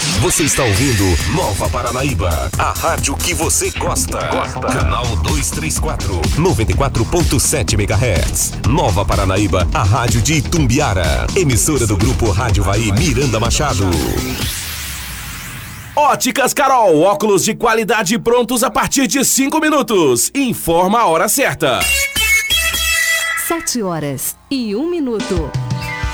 Você está ouvindo Nova Paranaíba, a rádio que você gosta. Canal 234, 94.7 MHz. Nova Paranaíba, a rádio de Itumbiara. Emissora do Grupo Rádio Vai Miranda Machado. Óticas Carol, óculos de qualidade prontos a partir de 5 minutos. Informa a hora certa. 7 horas e 1 minuto.